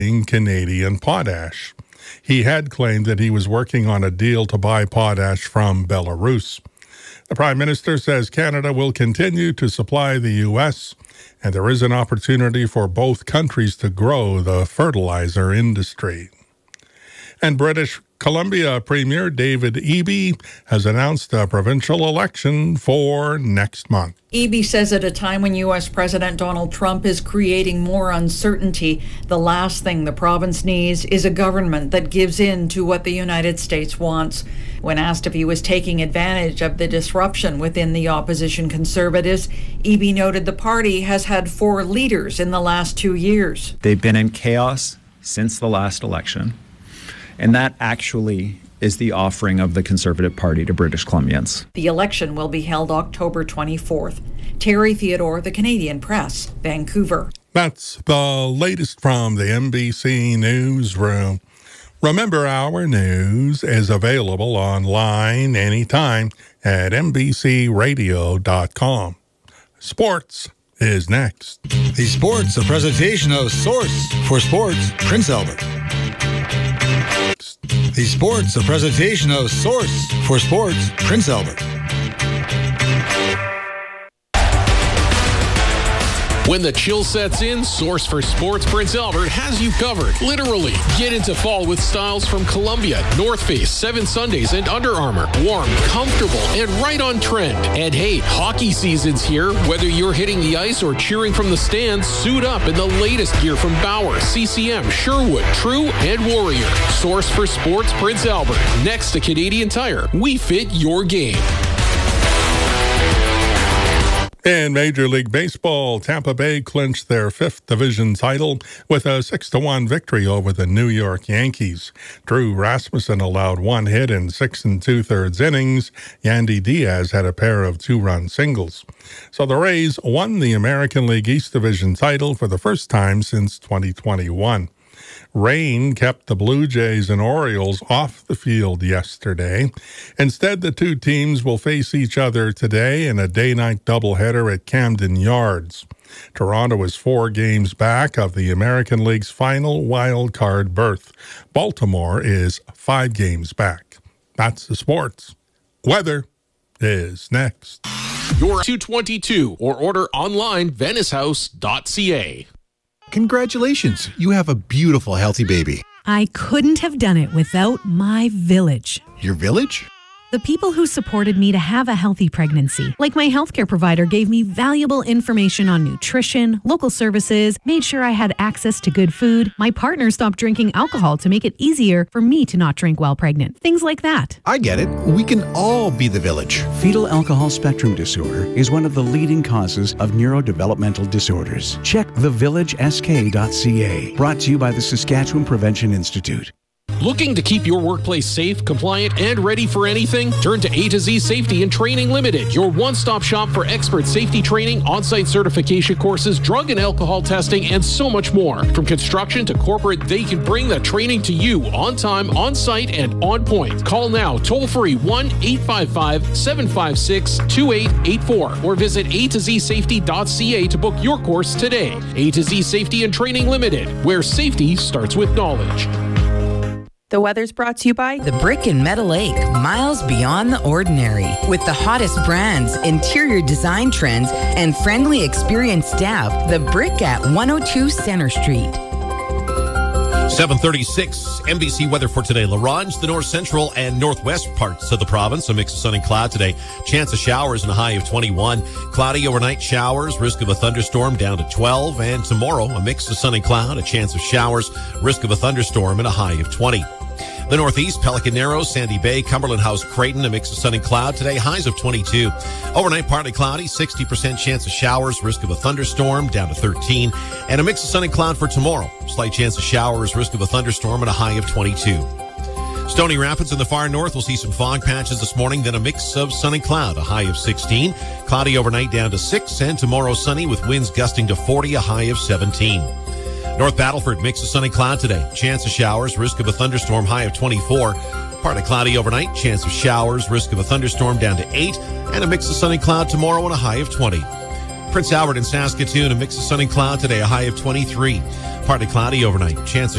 Canadian potash. He had claimed that he was working on a deal to buy potash from Belarus. The Prime Minister says Canada will continue to supply the U.S., and there is an opportunity for both countries to grow the fertilizer industry. And British Columbia Premier David Eby has announced a provincial election for next month. Eby says at a time when U.S. President Donald Trump is creating more uncertainty, the last thing the province needs is a government that gives in to what the United States wants. When asked if he was taking advantage of the disruption within the opposition Conservatives, Eby noted the party has had 4 leaders in the last 2 years. They've been in chaos since the last election. And that actually is the offering of the Conservative Party to British Columbians. The election will be held October 24th. Terry Theodore, The Canadian Press, Vancouver. That's the latest from the NBC Newsroom. Remember, our news is available online anytime at NBCRadio.com. Sports is next. The Sports, a presentation of Source for Sports, Prince Albert. The Sports, a presentation of Source for Sports, Prince Albert. When the chill sets in, Source for Sports Prince Albert has you covered. Literally. Get into fall with styles from Columbia, North Face, 7 Sundays, and Under Armour. Warm, comfortable, and right on trend. And hey, hockey season's here. Whether you're hitting the ice or cheering from the stands, suit up in the latest gear from Bauer, CCM, Sherwood, True, and Warrior. Source for Sports Prince Albert. Next to Canadian Tire, we fit your game. In Major League Baseball, Tampa Bay clinched their 5th division title with a 6-1 victory over the New York Yankees. Drew Rasmussen allowed 1 hit in 6 2/3 innings. Yandy Diaz had a pair of 2-run singles. So the Rays won the American League East Division title for the first time since 2021. Rain kept the Blue Jays and Orioles off the field yesterday. Instead, the two teams will face each other today in a day-night doubleheader at Camden Yards. Toronto is 4 games back of the American League's final wild card berth. Baltimore is 5 games back. That's the sports. Weather is next. You're 222 or order online venicehouse.ca. Congratulations, you have a beautiful, healthy baby. I couldn't have done it without my village. Your village? The people who supported me to have a healthy pregnancy. Like my healthcare provider gave me valuable information on nutrition, local services, made sure I had access to good food. My partner stopped drinking alcohol to make it easier for me to not drink while pregnant. Things like that. I get it. We can all be the village. Fetal alcohol spectrum disorder is one of the leading causes of neurodevelopmental disorders. Check thevillagesk.ca. Brought to you by the Saskatchewan Prevention Institute. Looking to keep your workplace safe, compliant, and ready for anything? Turn to A to Z Safety and Training Limited, your one-stop shop for expert safety training, on-site certification courses, drug and alcohol testing, and so much more. From construction to corporate, they can bring the training to you on time, on site, and on point. Call now, toll-free 1-855-756-2884 or visit A2ZSafety.ca to book your course today. A to Z Safety and Training Limited, where safety starts with knowledge. The weather's brought to you by The Brick in Meadow Lake, miles beyond the ordinary. With the hottest brands, interior design trends, and friendly, experienced staff, The Brick at 102 Center Street. 7:36 NBC weather for today. La Ronge, the north central and northwest parts of the province. A mix of sun and cloud today. Chance of showers and a high of 21. Cloudy overnight showers, risk of a thunderstorm down to 12. And tomorrow, a mix of sun and cloud, a chance of showers, risk of a thunderstorm and a high of 20. The northeast, Pelican Narrows, Sandy Bay, Cumberland House, Creighton, a mix of sun and cloud today, highs of 22. Overnight, partly cloudy, 60% chance of showers, risk of a thunderstorm, down to 13. And a mix of sun and cloud for tomorrow. Slight chance of showers, risk of a thunderstorm, and a high of 22. Stony Rapids in the far north will see some fog patches this morning, then a mix of sun and cloud, a high of 16. Cloudy overnight down to 6, and tomorrow sunny with winds gusting to 40, a high of 17. North Battleford, mix of sun and cloud today. Chance of showers, risk of a thunderstorm, high of 24. Partly cloudy overnight, chance of showers, risk of a thunderstorm down to 8. And a mix of sun and cloud tomorrow and a high of 20. Prince Albert and Saskatoon, a mix of sun and cloud today, a high of 23. Partly cloudy overnight. Chance of